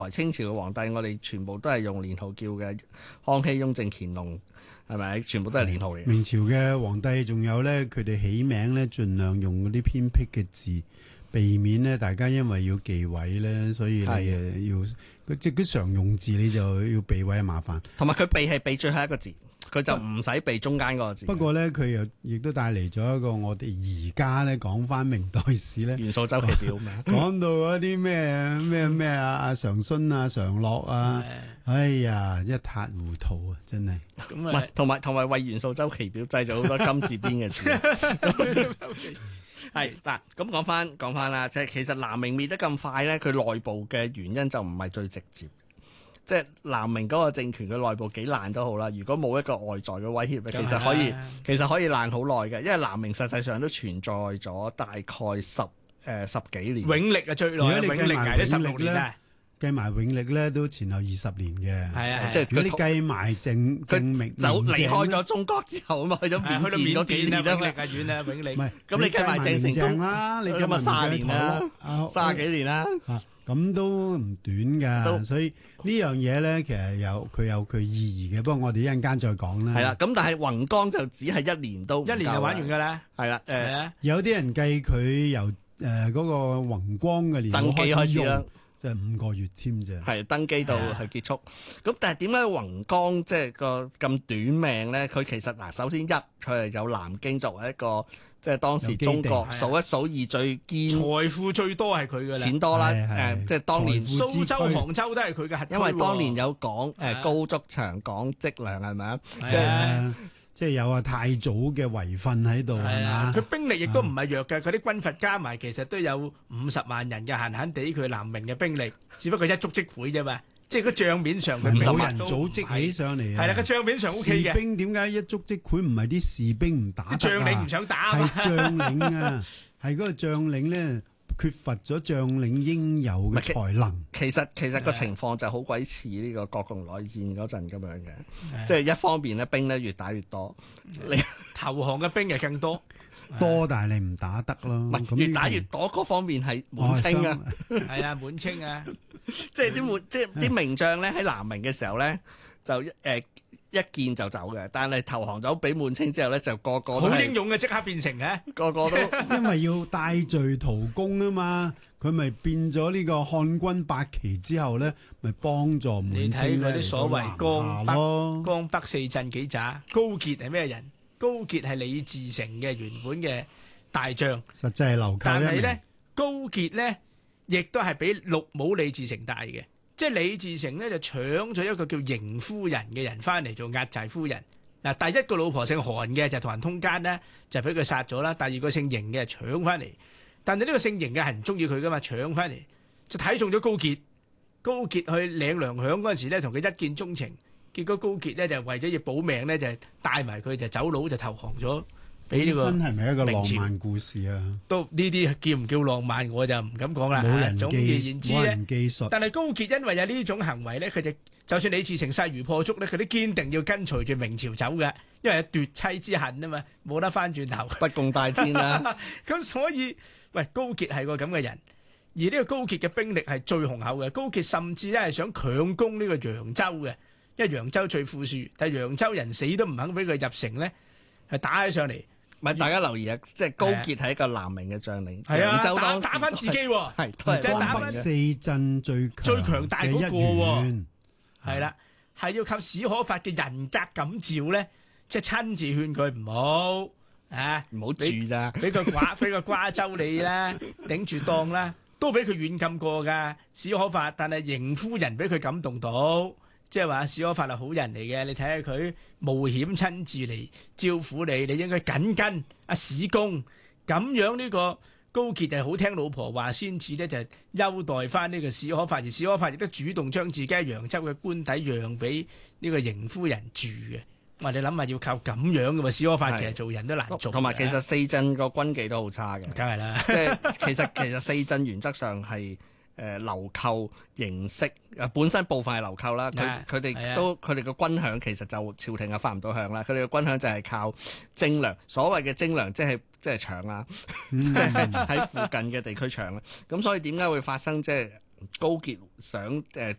清朝嘅皇帝，我哋全部都係用年號叫嘅，康熙、雍正、乾隆，係咪？全部都係年號嚟嘅。 明朝嘅皇帝仲有咧，佢哋起名咧，盡量用嗰啲偏僻嘅字，避免咧大家因為要忌諱咧，所以你要即係啲常用字，你就要避諱麻煩。 同埋佢避係避最後一個字，佢就唔使避中間嗰個字。 不過咧，佢又亦都帶嚟咗一個我哋而家咧講翻明代史咧， 元素周期表咩？ 講到嗰啲咩阿常孫啊、常樂啊，哎呀一塌糊塗啊，真係。 唔係，同埋為元素周期表製造好多金字邊嘅字。係嗱，咁講翻啦，即係其實南明滅得咁快咧，佢內部嘅原因就唔係最直接。即係南明嗰個政權嘅內部幾爛都好啦，如果冇一個外在嘅威脅，其實可以爛好耐嘅，因為南明實際上都存在咗大概十幾年。 永歷啊最耐，永歷捱咗16年啊， 計埋永歷咧都前後20年嘅。 係啊， 即係如果你計埋正明走離開咗中國之後啊嘛，去咗緬甸嗰幾年永歷啊遠啊永歷。 唔係咁你計埋鄭成功啦，你咁啊30年啦，30幾年啦。 咁都唔短㗎，所以呢樣嘢咧，其實有佢意義嘅。不過我哋一陣間再講啦。 係啦，咁但係弘光就只係1年都 1年就玩完㗎啦。 係啦， 有啲人計佢由嗰個弘光嘅年登基開始啦， 即係5個月添啫。 係登基到係結束。咁但係點解弘光即係個咁短命咧？佢其實嗱，首先佢係有南京作為一個。即係當時中國數一數二最堅財富最多係佢嘅啦， 錢多啦。即係當年蘇州、杭州都係佢嘅核區。 因為當年有講高築牆、講積糧係咪啊？ 即係有太祖嘅遺訓喺度係嘛？ 佢兵力亦都唔係弱嘅，佢啲軍閥加埋其實都有50萬人嘅，閒閒地佢南明嘅兵力，只不過一觸即潰啫嘛。即係個帳面上佢冇人組織起上嚟啊！ 係啦，個帳面上 O K 嘅。 士兵點解一觸即潰？唔係啲士兵唔打得啊！ 將領唔想打係將領啊！係嗰個將領咧缺乏咗將領應有嘅才能。 其實個情況就好鬼似呢個國共內戰嗰陣咁樣嘅，即係一方面咧兵咧越打越多，你投降嘅兵又更多。 但係你唔打得咯。 唔係越打越多，嗰方面係滿清啊， 係啊滿清啊， 即係啲名將咧喺南明嘅時候咧就一見就走嘅，但係投降咗俾滿清之後咧就個個都好英勇嘅，即刻變成嘅， 個個都因為要戴罪圖功啊嘛，佢咪變咗呢個漢軍8旗之後咧，咪幫助滿清。 你睇嗰啲所謂江北4鎮幾渣，高傑係咩人？高傑係李自成嘅原本嘅大將， 實際係流寇。 但係咧，高傑咧亦都係比綠帽李自成大嘅，即係李自成咧就搶咗一個叫邢夫人嘅人翻嚟做壓寨夫人。嗱，第一個老婆姓韓嘅就同人通姦咧，就俾佢殺咗啦。第二個姓邢嘅搶翻嚟，但係呢個姓邢嘅係唔中意佢噶嘛，搶翻嚟就睇中咗高傑。高傑去領糧餉嗰陣時咧，同佢一見鍾情。結果高傑咧就為咗要保命咧，就帶埋佢就走佬就投降咗，俾呢個明朝。 係咪一個浪漫故事啊？ 都呢啲叫唔叫浪漫，我就唔敢講啦。 冇人總而言之咧，但係高傑因為有呢種行為咧，佢就算李自成勢如破竹咧，佢都堅定要跟隨住明朝走嘅，因為有奪妻之恨啊嘛，冇得翻轉頭。 不共戴天啦。 咁所以，喂，高傑係個咁嘅人，而呢個高傑嘅兵力係最雄厚嘅。高傑甚至咧係想強攻呢個揚州嘅。因為揚州最富庶，但係揚州人死都唔肯俾佢入城咧，係打起上嚟。 唔係大家留意啊，即係高傑係一個南明嘅將領， 揚州當時打翻自己喎， 係即係打翻 4鎮最強大嗰個喎，係啦，係要靠史可法嘅人格感召咧，即係親自勸佢唔好啊， 唔好住咋， 俾個瓜州你啦，頂住檔啦，都俾佢軟禁過㗎史可法，但係邢夫人俾佢感動到。即係話史可法係好人嚟嘅，你睇下佢冒險親自嚟招呼你，你應該緊跟阿史公咁樣。呢個高傑就好聽老婆話，先至咧就優待翻呢個史可法，而史可法亦都主動將自己喺揚州嘅官邸讓俾呢個邢夫人住嘅。我哋諗下要靠咁樣嘅嘛，史可法其實做人都難做。 同埋其實4鎮個軍紀都好差嘅， 梗係啦。即係其實4鎮原則上係。流寇形式本身部分係流寇啦，佢哋嘅軍饷其實就朝廷發唔到饷啦，佢哋嘅軍饷就係靠徵糧，所謂嘅徵糧即係搶啦，即係喺附近嘅地區搶啦。咁所以點解會發生即係高潔想